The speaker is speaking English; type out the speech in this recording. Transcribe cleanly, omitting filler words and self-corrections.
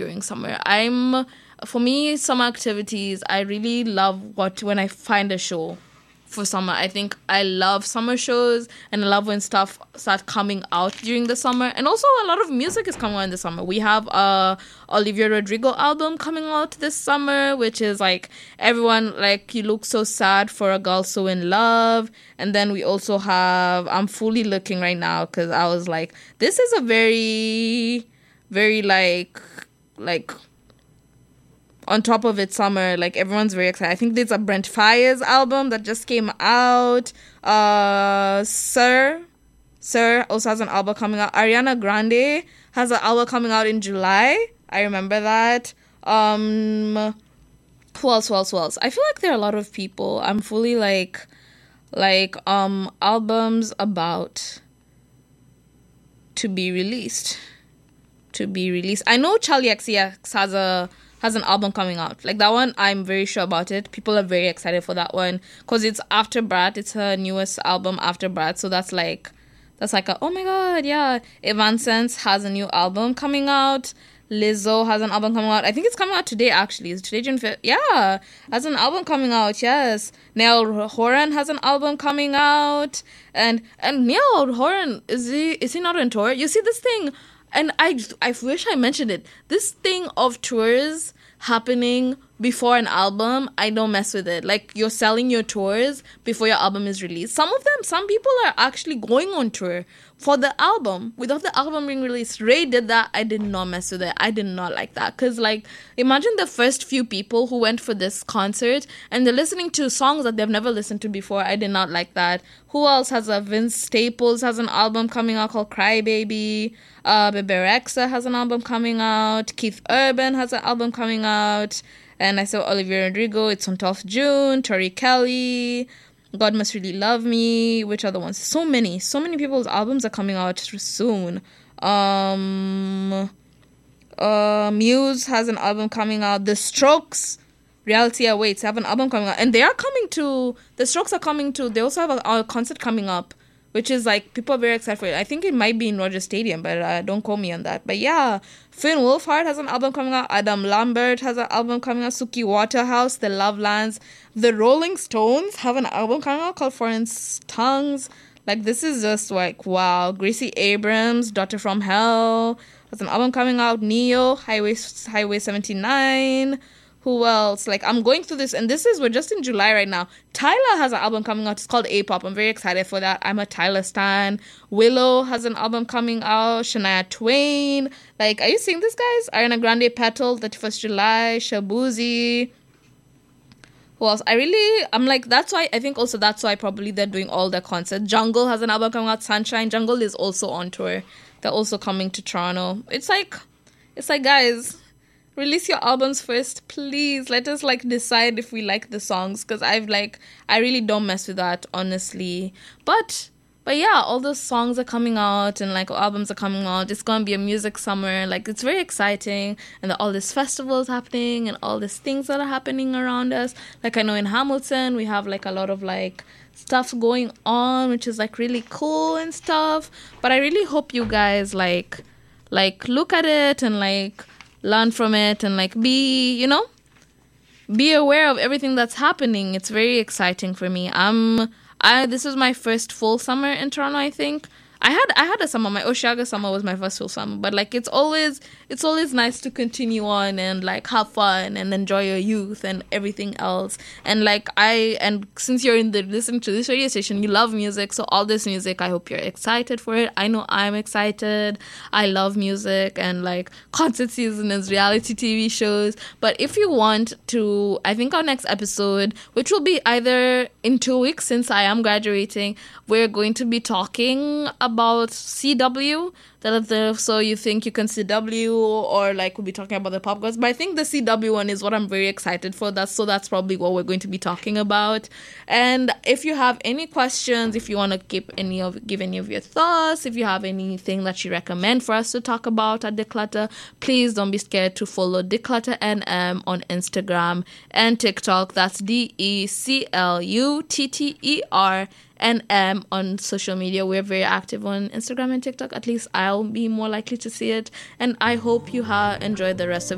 during summer. For me, summer activities, I really love when I find a show for summer. I think I love summer shows, and I love when stuff start coming out during the summer. And also a lot of music is coming out in the summer. We have Olivia Rodrigo album coming out this summer, which is like everyone like You Look So Sad for a Girl So in Love. And then we also have, I'm fully looking right now because I was like, this is a very, very like on top of it summer, like everyone's very excited. I think there's a Brent Faiyaz album that just came out. Sir also has an album coming out. Ariana Grande has an album coming out in July. I remember that. Who else? I feel like there are a lot of people. I'm fully like albums about to be released. I know Charlie XCX has an album coming out. Like that one, I'm very sure about it. People are very excited for that one because it's after Brat. It's her newest album after Brat. So that's like oh my god, yeah. Evanescence has a new album coming out. Lizzo has an album coming out. I think it's coming out today, actually. Is today June 5th? Yeah, has an album coming out, yes. Niall Horan has an album coming out. And Niall Horan, is he not on tour? You see this thing, and I wish I mentioned it. This thing of tours happening before an album, I don't mess with it. Like, you're selling your tours before your album is released. Some people are actually going on tour for the album without the album being released. Ray did that. I did not mess with it. I did not like that. Because, like, imagine the first few people who went for this concert and they're listening to songs that they've never listened to before. I did not like that. Who else has Vince Staples has an album coming out called Cry Baby. Bebe Rexha has an album coming out. Keith Urban has an album coming out. And I saw Olivia Rodrigo, it's on 12th June. Tori Kelly, God Must Really Love Me. Which other ones? So many people's albums are coming out soon. Muse has an album coming out. The Strokes, Reality Awaits, have an album coming out. And the Strokes are coming to, they also have a concert coming up, which is like, people are very excited for it. I think it might be in Rogers Stadium, but don't quote me on that. But yeah, Finn Wolfhard has an album coming out. Adam Lambert has an album coming out. Suki Waterhouse, The Lovelands. The Rolling Stones have an album coming out called Foreign Tongues. Like, this is just like, wow. Gracie Abrams, Daughter from Hell, has an album coming out. Neo, Highway 79. Who else? Like, I'm going through this, and we're just in July right now. Tyler has an album coming out. It's called A-Pop. I'm very excited for that. I'm a Tyler stan. Willow has an album coming out. Shania Twain. Like, are you seeing this, guys? Ariana Grande, Petal, 31st July. Shabuzi. Who else? I'm like, that's why probably they're doing all their concerts. Jungle has an album coming out. Sunshine. Jungle is also on tour. They're also coming to Toronto. It's like, guys, release your albums first, please. Let us like decide if we like the songs, because I really don't mess with that, honestly. But yeah, all those songs are coming out and like albums are coming out. It's gonna be a music summer. Like, it's very exciting, and all these festivals happening and all these things that are happening around us. Like, I know in Hamilton we have like a lot of like stuff going on, which is like really cool and stuff. But I really hope you guys like look at it and like learn from it and like be aware of everything that's happening. It's very exciting for me. This is my first full summer in Toronto, I think. I had a summer. My Oshiaga summer was my first full summer, but like it's always nice to continue on and like have fun and enjoy your youth and everything else. And like since you're listening to this radio station, you love music, so all this music, I hope you're excited for it. I know I'm excited. I love music and like concert seasons, reality TV shows. But if you want to, I think our next episode, which will be either in 2 weeks since I am graduating, we're going to be talking about CW. So you think you can CW, or like we'll be talking about the Pop Girls. But I think the CW one is what I'm very excited for. That's probably what we're going to be talking about. And if you have any questions, if you want to give any of your thoughts, if you have anything that you recommend for us to talk about at Declutter, please don't be scared to follow Declutter NM on Instagram and TikTok. That's DECLUTTER NM on social media. We're very active on Instagram and TikTok. At least I'll be more likely to see it. And I hope you enjoy the rest of